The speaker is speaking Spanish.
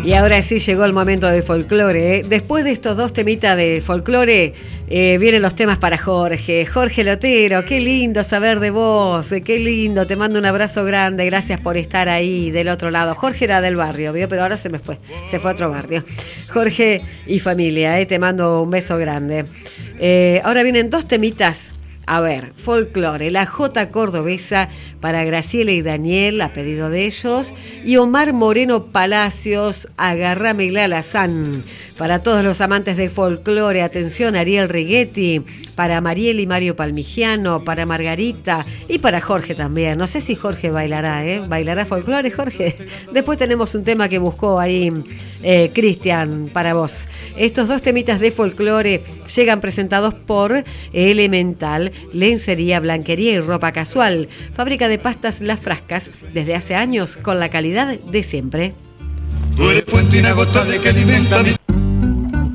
Y ahora sí llegó el momento de folclore, ¿eh? Después de estos dos temitas de folclore, vienen los temas para Jorge. Jorge Lotero, qué lindo saber de vos, qué lindo, te mando un abrazo grande, gracias por estar ahí del otro lado. Jorge era del barrio, ¿vio? Pero ahora se fue a otro barrio. Jorge y familia, te mando un beso grande. Ahora vienen dos temitas. A ver, folclore, la Jota Cordobesa para Graciela y Daniel, a pedido de ellos, y Omar Moreno Palacios, Agarrame la Alazán. Para todos los amantes del folclore, atención, Ariel Righetti, para Mariel y Mario Palmigiano, para Margarita y para Jorge también. No sé si Jorge bailará, ¿Bailará folclore, Jorge? Después tenemos un tema que buscó ahí Cristian para vos. Estos dos temitas de folclore llegan presentados por Elemental, lencería, blanquería y ropa casual. Fábrica de pastas Las Frascas, desde hace años con la calidad de siempre. Tú eres fuente inagotable que alimenta mi...